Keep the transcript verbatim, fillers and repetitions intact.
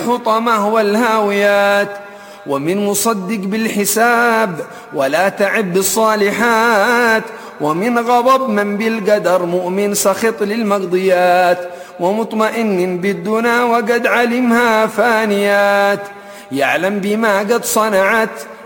الحطمة والهاويات، ومن مصدق بالحساب ولا تعب بالصالحات، ومن غضب من بالقدر مؤمن سخط للمقضيات، ومطمئن بالدنا وقد علمها فانيات، يعلم بما قد صنعت